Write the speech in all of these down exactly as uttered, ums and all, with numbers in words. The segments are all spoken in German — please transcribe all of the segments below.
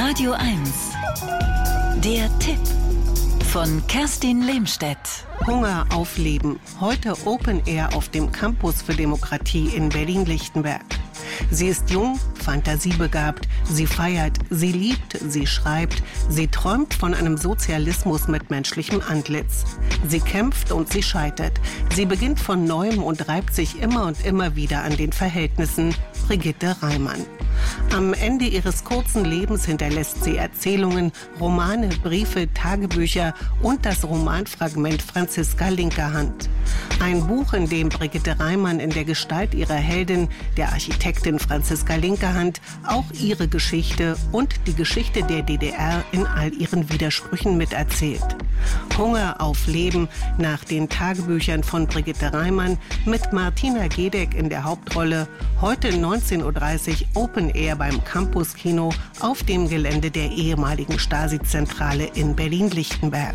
Radio eins. Der Tipp von Kerstin Lehmstedt. Hunger aufleben. Heute Open Air auf dem Campus für Demokratie in Berlin-Lichtenberg. Sie ist jung, fantasiebegabt, sie feiert, sie liebt, sie schreibt, sie träumt von einem Sozialismus mit menschlichem Antlitz. Sie kämpft und sie scheitert. Sie beginnt von Neuem und reibt sich immer und immer wieder an den Verhältnissen. Brigitte Reimann. Am Ende ihres kurzen Lebens hinterlässt sie Erzählungen, Romane, Briefe, Tagebücher und das Romanfragment Franziska Linkerhand. Ein Buch, in dem Brigitte Reimann in der Gestalt ihrer Heldin, der Architektin Franziska Linkerhand, auch ihre Geschichte und die Geschichte der D D R in all ihren Widersprüchen miterzählt. Hunger auf Leben nach den Tagebüchern von Brigitte Reimann mit Martina Gedeck in der Hauptrolle. Heute neunzehn Uhr dreißig Open Air beim Campus Kino auf dem Gelände der ehemaligen Stasi-Zentrale in Berlin-Lichtenberg.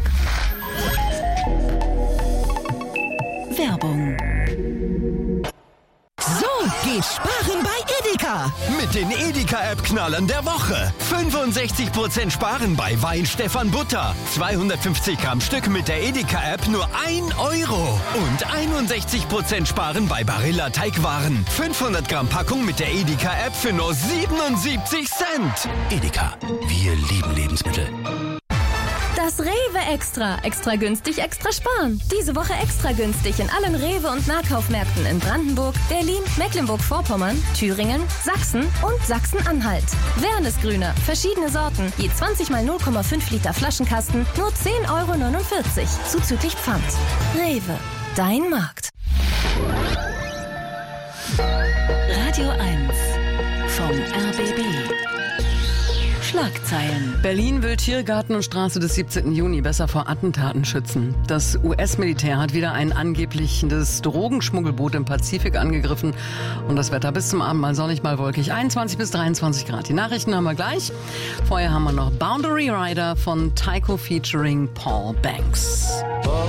Werbung. So geht Sparen bei Edeka. Mit den Edeka-App-Knallern der Woche. fünfundsechzig Prozent Sparen bei Wein Stefan Butter. zweihundertfünfzig Gramm Stück mit der Edeka-App nur ein Euro. Und einundsechzig Prozent Sparen bei Barilla Teigwaren. fünfhundert Gramm Packung mit der Edeka-App für nur siebenundsiebzig Cent. Edeka, wir lieben Lebensmittel. Das Rewe Extra. Extra günstig, extra sparen. Diese Woche extra günstig in allen Rewe- und Nahkaufmärkten in Brandenburg, Berlin, Mecklenburg-Vorpommern, Thüringen, Sachsen und Sachsen-Anhalt. Wernesgrüner, verschiedene Sorten, je zwanzig mal null Komma fünf Liter Flaschenkasten, nur zehn Euro neunundvierzig, zuzüglich Pfand. Rewe, dein Markt. Radio eins vom R B B. Schlagzeilen. Berlin will Tiergarten und Straße des siebzehnten Juni besser vor Attentaten schützen. Das U S-Militär hat wieder ein angebliches Drogenschmuggelboot im Pazifik angegriffen. Und das Wetter bis zum Abend mal sonnig, mal wolkig. einundzwanzig bis dreiundzwanzig Grad. Die Nachrichten haben wir gleich. Vorher haben wir noch Boundary Rider von Tycho featuring Paul Banks.